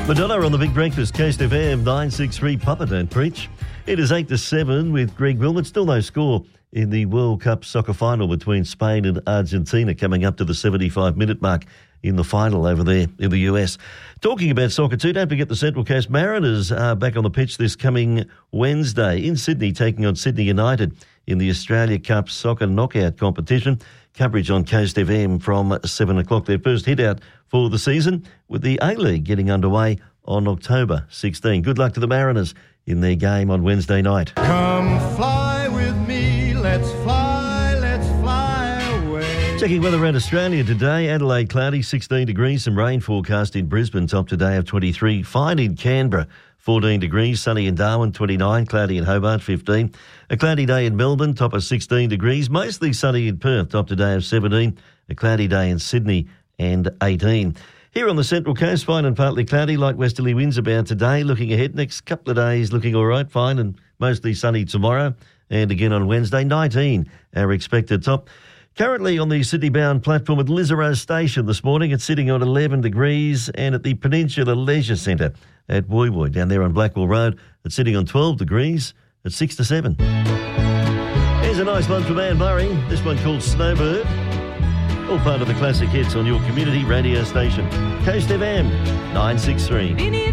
Madonna on the Big Breakfast, Coast FM 963, Papa Don't Preach. It is 8-7 with Greg Wilmot. Still no score in the World Cup soccer final between Spain and Argentina, coming up to the 75-minute mark in the final over there in the US. Talking about soccer too, don't forget the Central Coast Mariners are back on the pitch this coming Wednesday in Sydney, taking on Sydney United in the Australia Cup soccer knockout competition. Coverage on Coast FM from 7 o'clock. Their first hit out for the season, with the A-League getting underway on October 16. Good luck to the Mariners in their game on Wednesday night. Come fly with me, let's fly away. Checking weather around Australia today. Adelaide cloudy, 16 degrees. Some rain forecast in Brisbane, top today of 23. Fine in Canberra, 14 degrees. Sunny in Darwin, 29. Cloudy in Hobart, 15. A cloudy day in Melbourne, top of 16 degrees. Mostly sunny in Perth, top today of 17. A cloudy day in Sydney and 18. Here on the Central Coast, fine and partly cloudy, light westerly winds about today. Looking ahead, next couple of days looking all right, fine and mostly sunny tomorrow. And again on Wednesday, 19, our expected top. Currently on the Sydney-bound platform at Lisaro Station this morning, it's sitting on 11 degrees, and at the Peninsula Leisure Centre at Woy Woy, down there on Blackwell Road, it's sitting on 12 degrees at 6 to 7. Here's a nice one from Anne Murray, this one called Snowbird. All part of the classic hits on your community radio station. Coast FM 963.